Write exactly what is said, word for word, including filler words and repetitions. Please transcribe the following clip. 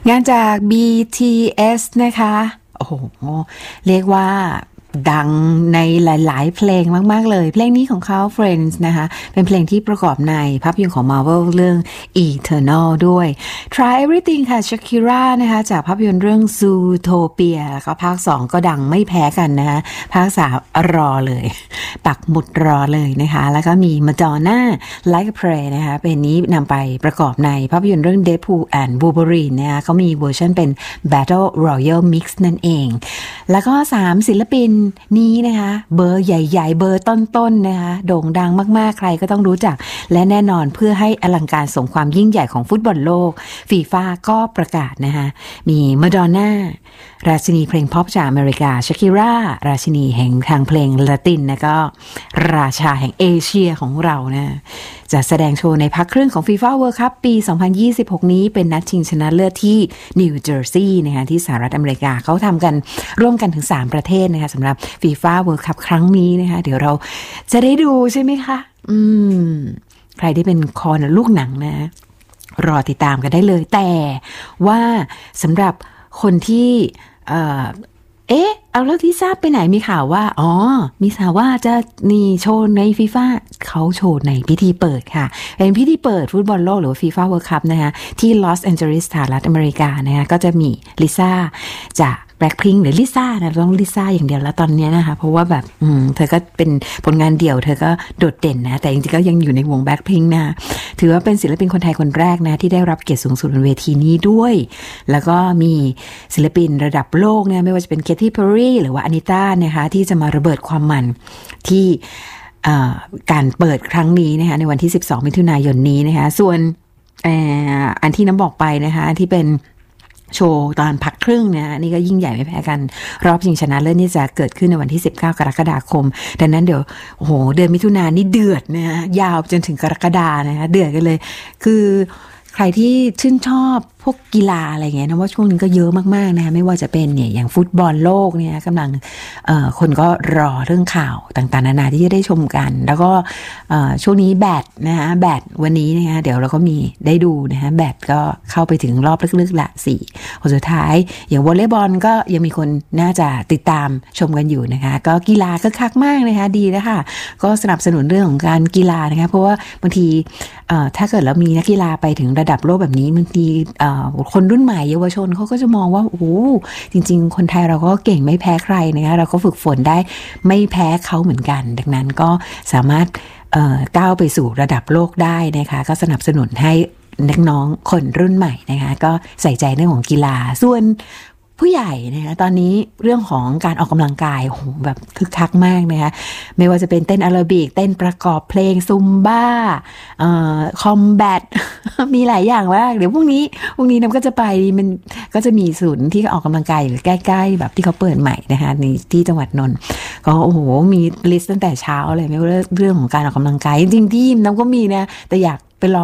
งานจาก บี ที เอส นะคะโอ้โหเรียกว่าดังในหลายๆเพลงมากๆเลยเพลงนี้ของเขา Friends นะคะเป็นเพลงที่ประกอบในภาพยนตร์ของ Marvel เรื่อง Eternal ด้วย Try Everything ค่ะ Shakira นะคะจากภาพยนตร์เรื่อง Zootopia แล้วก็ภาคสองก็ดังไม่แพ้กันนะคะภาคสามรอเลยปักหมุดรอเลยนะคะแล้วก็มี Madonna Like a Prayer นะคะเพลงนี้นำไปประกอบในภาพยนตร์เรื่อง Deadpool and Wolverine นะคะเขามีเวอร์ชันเป็น Battle Royale Mix นั่นเองแล้วก็สามศิลปินนี้นะคะเบอร์ใหญ่ๆเบอร์ต้นๆนะคะโด่งดังมากๆใครก็ต้องรู้จักและแน่นอนเพื่อให้อลังการสมความยิ่งใหญ่ของฟุตบอลโลกฟีฟ่าก็ประกาศนะคะมีมาดอนน่าราชินีเพลงพ็อปจากอเมริกาชาคิราราชินีแห่งทางเพลงละตินแล้วก็ราชาแห่งเอเชียของเรานะจะแสดงโชว์ในพักครึ่งของ FIFA World Cup ปี สองพันยี่สิบหก นี้เป็นนัดชิงชนะเลิศที่นิวเจอร์ซีย์นะคะที่สหรัฐอเมริกาเขาทำกันร่วมกันถึงสามประเทศนะคะสำหรับ FIFA World Cup ครั้งนี้นะคะเดี๋ยวเราจะได้ดูใช่ไหมคะอืมใครที่เป็นคอลูกหนังนะรอติดตามกันได้เลยแต่ว่าสำหรับคนที่เอ่อเอ๊ะเอาแล้วที่ทราบไปไหนมีข่าวว่าอ๋อมีข่าวว่าจะนี่โชว์ในฟีฟ่าเขาโชว์ในพิธีเปิดค่ะเป็นพิธีเปิดฟุตบอลโลกหรือว่าฟีฟ่าเวิลด์คัพนะคะที่ลอสแอนเจลิสสหรัฐอเมริกานะคะก็จะมีลิซ่าจากแบล็คพิงค์หรือลิซ่านะต้องลิซ่าอย่างเดียวแล้วตอนนี้นะคะเพราะว่าแบบอืมเธอก็เป็นผลงานเดี่ยวเธอก็โดดเด่นนะแต่จริงๆก็ยังอยู่ในวงแบล็คพิงค์นะถือว่าเป็นศิลปินคนไทยคนแรกนะที่ได้รับเกียรติสูงสุดบนเวทีนี้ด้วยแล้วก็มีศิลปินระดับโลกเนี่ยไม่ว่าจะเป็นเคที่เพอร์รี่หรือว่าอานิต้านะคะที่จะมาระเบิดความมันที่การเปิดครั้งนี้นะคะในวันที่สิบสองมิถุนายนนี้นะคะส่วนอันที่น้ำบอกไปนะคะที่เป็นโชว์ตอนพักครึ่งเนี่ยนี่ก็ยิ่งใหญ่ไม่แพ้กันรอบชิงชนะเลิศนี่จะเกิดขึ้นในวันที่สิบเก้ากรกฎาคมดังนั้นเดี๋ยวโอ้โหเดือนมิถุนายนนี่เดือดนะยาวจนถึงกรกฎานะคะเดือดกันเลยคือใครที่ชื่นชอบพวกกีฬาอะไรเงี้ยนะว่าช่วงนี้ก็เยอะมากๆนะคะไม่ว่าจะเป็นเนี่ยอย่างฟุตบอลโลกเนี่ยกำลังเอ่อคนก็รอเรื่องข่าวต่างๆนานาที่จะได้ชมกันแล้วก็เอ่อช่วงนี้แบดนะคะแบดวันนี้นะคะเดี๋ยวเราก็มีได้ดูนะคะแบดก็เข้าไปถึงรอบลึกๆละสี่คนสุดท้ายอย่างวอลเลย์บอลก็ยังมีคนน่าจะติดตามชมกันอยู่นะคะก็กีฬาก็คักมากนะคะดีแล้วค่ะก็สนับสนุนเรื่องของการกีฬานะคะเพราะว่าบางทีเอ่อถ้าเกิดเรามีนักกีฬาไปถึงระดับโลกแบบนี้บางทีเอ่อคนรุ่นใหม่เยาวชนเขาก็จะมองว่าโอ้จริงๆคนไทยเราก็เก่งไม่แพ้ใครนะคะเราก็ฝึกฝนได้ไม่แพ้เขาเหมือนกันดังนั้นก็สามารถเอ่อก้าวไปสู่ระดับโลกได้นะคะก็สนับสนุนให้นักน้องคนรุ่นใหม่นะคะก็ใส่ใจเรื่องของกีฬาส่วนผู้ใหญ่นะคะตอนนี้เรื่องของการออกกำลังกายโอ้โหแบบคึกคักมากนะคะไม่ว่าจะเป็นเต้นแอโรบิกเต้นประกอบเพลงซุมบ้าเอ่อคอมแบท มีหลายอย่างมากเดี๋ยวพรุ่งนี้พรุ่งนี้น้ำก็จะไปมันก็จะมีศูนย์ที่ออกกำลังกายอยู่ใกล้ๆแบบที่เขาเปิดใหม่นะคะในที่จังหวัดนนท์ก็โอ้โหมีลิสต์ตั้งแต่เช้าเลยไม่ว่าเรื่องของการออกกำลังกายจริงๆที่น้ำก็มีนะแต่อยากไปลอง